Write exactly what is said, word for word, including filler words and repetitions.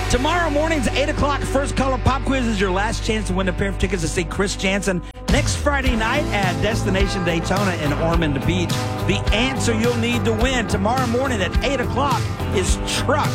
Tomorrow morning's eight o'clock First Color Pop Quiz is your last chance to win a pair of tickets to see Chris Janson next Friday night at Destination Daytona in Ormond Beach. The answer you'll need to win tomorrow morning at eight o'clock is truck.